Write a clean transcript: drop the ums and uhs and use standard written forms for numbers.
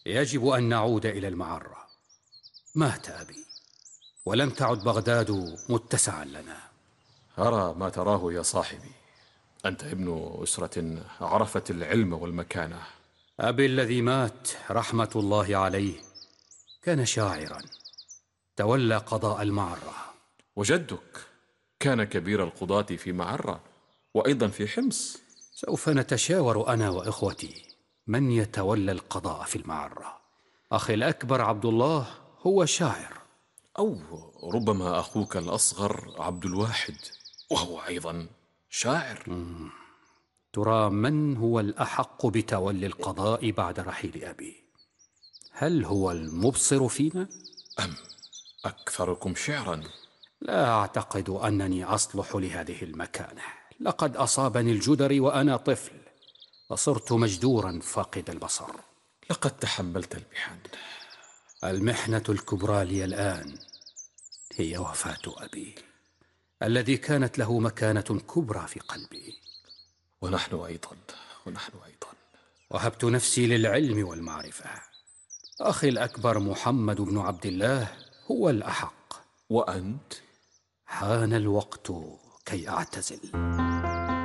يجب أن نعود إلى المعرة. مات أبي، ولم تعد بغداد متسعا لنا. أرى ما تراه يا صاحبي، أنت ابن أسرة عرفت العلم والمكانة. أبي الذي مات رحمة الله عليه كان شاعرا، تولى قضاء المعرة. وجدك كان كبير القضاة في معرة وأيضا في حمص. سوف نتشاور أنا وإخوتي من يتولى القضاء في المعرة. أخي الأكبر عبد الله هو شاعر. أو ربما أخوك الأصغر عبد الواحد وهو أيضا شاعر. ترى من هو الأحق بتولي القضاء بعد رحيل أبي؟ هل هو المبصر فينا؟ أم أكثركم شعرا؟ لا أعتقد أنني أصلح لهذه المكانة. لقد أصابني الجدري وأنا طفل، فصرت مجدورا فاقد البصر. لقد تحملت المحن. المحنة الكبرى لي الآن هي وفاة أبي، الذي كانت له مكانة كبرى في قلبي. ونحن أيضا، ونحن أيضا. وهبت نفسي للعلم والمعرفة. أخي الأكبر محمد بن عبد الله هو الأحق. وأنت؟ حان الوقت كي أعتزل.